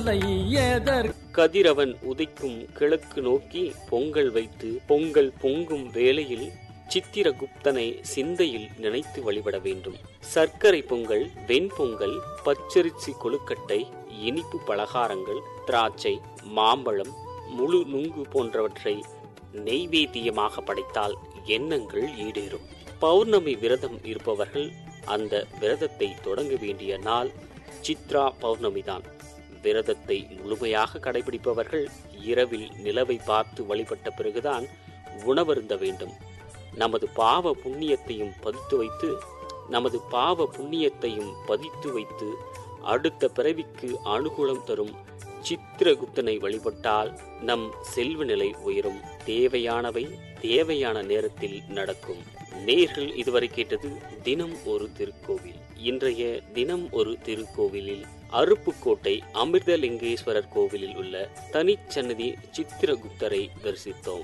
கதிரவன் உதிக்கும் கிழக்கு நோக்கி பொங்கல் வைத்து பொங்கல் பொங்கும் வேளையில் சித்திரகுப்தனை சிந்தையில் நினைத்து வழிபட வேண்டும். சர்க்கரை பொங்கல், வெண்பொங்கல், பச்சரிசி கொழுக்கட்டை, இனிப்பு பலகாரங்கள், திராட்சை, மாம்பழம், முழு நுங்கு போன்றவற்றை நெய்வேத்தியமாக படைத்தால் எண்ணங்கள் ஈடேறும். பௌர்ணமி விரதம் இருப்பவர்கள் அந்த விரதத்தை தொடங்க வேண்டிய நாள் சித்ரா பௌர்ணமிதான். விரதத்தை முழுமையாக கடைபிடிப்பவர்கள் இரவில் நிலவை பார்த்து வழிபட்ட பிறகுதான் உணவருந்த வேண்டும். நமது பாவ புண்ணியத்தையும் பதித்து வைத்து அடுத்த பிறவிக்கு அனுகூலம் தரும் சித்திரகுப்தனை வழிபட்டால் நம் செல்வ நிலை உயரும். தேவையானவை தேவையான நேரத்தில் நடக்கும். நேர்கள் இதுவரை கேட்டது தினம் ஒரு திருக்கோவில். இன்றைய தினம் ஒரு திருக்கோவிலில் அருப்புக்கோட்டை அமிர்தலிங்கேஸ்வரர் கோவிலில் உள்ள தனிச்சன்னதி சித்திரகுப்தரை தரிசித்தோம்.